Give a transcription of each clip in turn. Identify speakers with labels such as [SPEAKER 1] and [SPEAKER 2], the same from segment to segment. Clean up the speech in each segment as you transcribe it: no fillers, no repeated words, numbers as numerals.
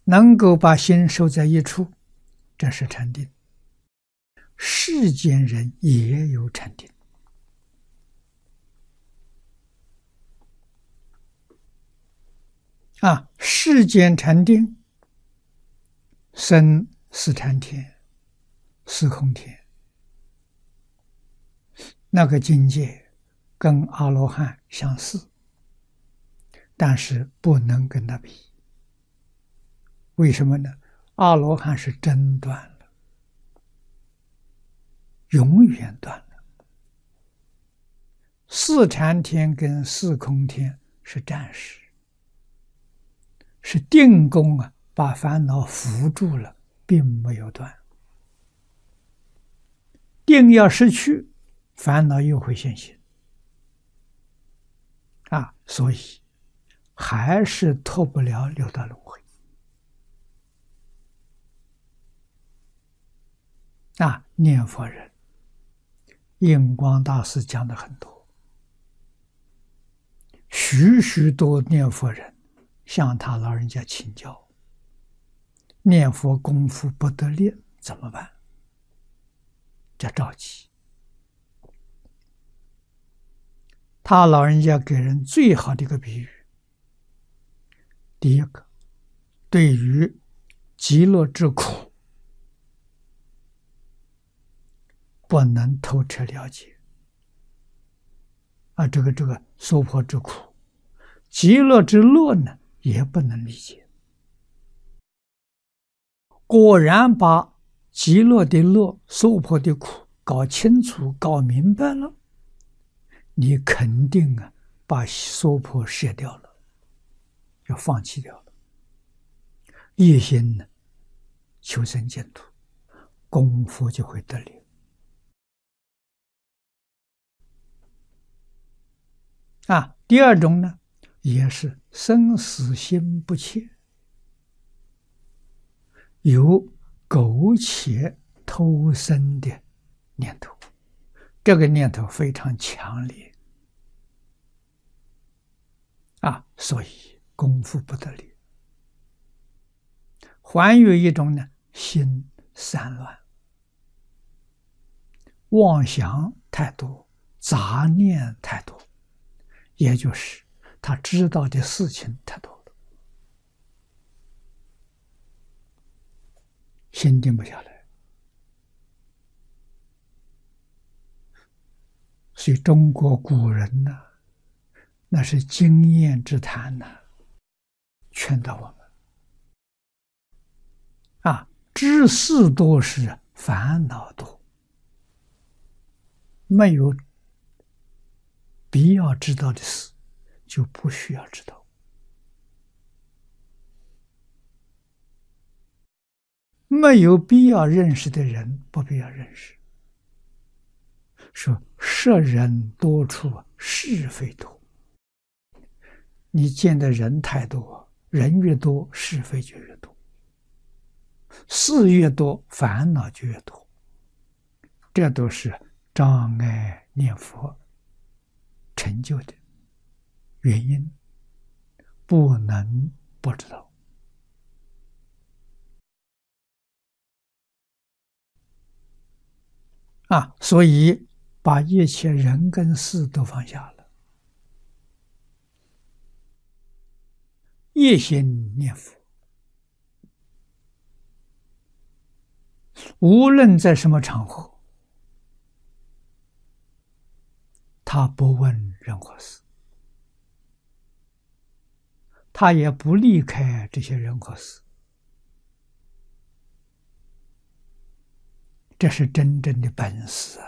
[SPEAKER 1] 能够把心收在一处，这是禅定。世间人也有禅定。世间禅定，生四禅天、四空天，那个境界跟阿罗汉相似，但是不能跟他比。为什么呢？阿罗汉是真断了，永远断了。四禅天跟四空天是暂时，是定功把烦恼扶住了，并没有断。定要失去，烦恼又会现行。所以还是脱不了六道轮回。念佛人，印光大师讲的很多，许许多念佛人向他老人家请教，念佛功夫不得力怎么办？这着急。他老人家给人最好的一个比喻，第一个，对于极乐之苦不能透彻了解这个娑婆之苦，极乐之乐呢也不能理解。果然把极乐的乐、娑婆的苦搞清楚、搞明白了，你肯定把娑婆舍掉了，要放弃掉了，一心求生净土，功夫就会得力。第二种呢，也是生死心不切，有苟且偷生的念头，这个念头非常强烈所以功夫不得力。还有一种呢，心散乱，妄想太多，杂念太多，也就是他知道的事情太多了，心定不下来。所以中国古人那是经验之谈劝导我们知识多是烦恼多，没有必要知道的事就不需要知道，没有必要认识的人不必要认识。说识人多处是非多，你见的人太多，人越多是非就越多，事越多烦恼就越多，这都是障碍念佛成就的原因，不能不知道所以把一切人跟事都放下了，一心念佛，无论在什么场合，他不问任何事，他也不离开这些人和事，这是真正的本事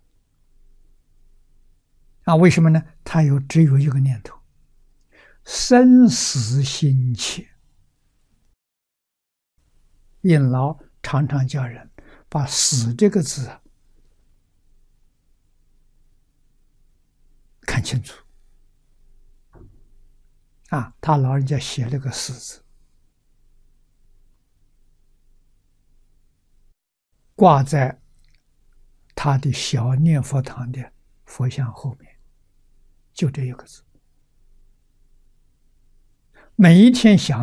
[SPEAKER 1] 为什么呢？他只有一个念头，生死心切。印老常常叫人把死这个字看清楚他老人家写了个死字，挂在他的小念佛堂的佛像后面，就这一个字，每一天想